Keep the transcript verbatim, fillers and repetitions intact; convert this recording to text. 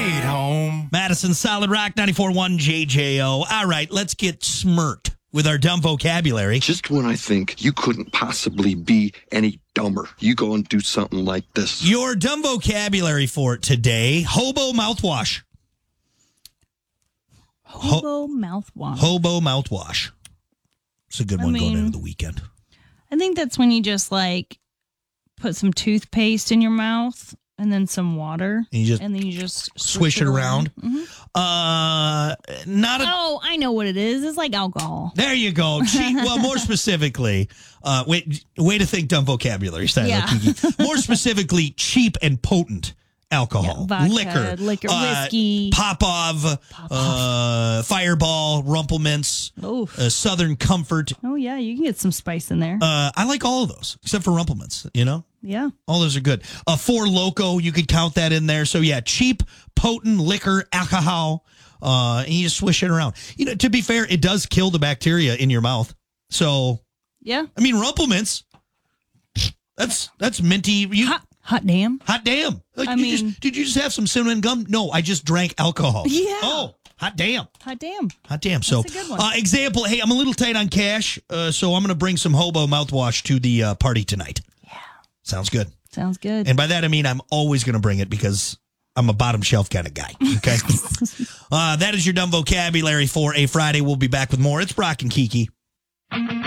Sweet home. Madison Solid Rock ninety-four point one J J O. All right, let's get smirked with our dumb vocabulary. Just when I think you couldn't possibly be any dumber, you go and do something like this. Your dumb vocabulary for today, hobo mouthwash. Hobo mouthwash. Hobo mouthwash. It's a good I one mean, going into the weekend. I think that's when you just like put some toothpaste in your mouth and then some water. And you just, and then you just swish, swish it around. around. Mm-hmm. Uh, not a. Oh, I know what it is. It's like alcohol. There you go. Cheap, well, more specifically, uh, wait, way to think dumb vocabulary style. Yeah. Kiki. More specifically, cheap and potent alcohol, Yeah, vodka, liquor, liquor, uh, whiskey, Popov, uh, Fireball, Rumplemints, uh, Southern Comfort. Oh yeah, you can get some spice in there. Uh, I like all of those except for Rumplemints. You know. Yeah. All those are good. Uh, Four Loko, you could count that in there. So, yeah, cheap, potent liquor, alcohol, uh, and you just swish it around. You know, to be fair, it does kill the bacteria in your mouth. So, yeah. I mean, Rumplemints, that's that's minty. You, hot, hot damn. Hot damn. Like, I you mean. Just, did you just have some cinnamon gum? No, I just drank alcohol. Yeah. Oh, hot damn. Hot damn. Hot damn. So, That's a good one. Uh, example, hey, I'm a little tight on cash, uh, so I'm going to bring some hobo mouthwash to the uh, party tonight. Yeah. Sounds good. Sounds good. And by that, I mean I'm always going to bring it because I'm a bottom shelf kind of guy. Okay. uh, that is your dumb vocabulary for a Friday. We'll be back with more. It's Brock and Kiki.